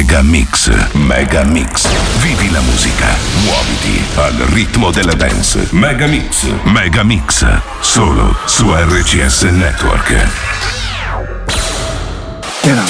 Mega Mix, Mega Mix. Vivi la musica, muoviti al ritmo della dance. Mega Mix, Mega Mix. Solo su RCS Network. Get up.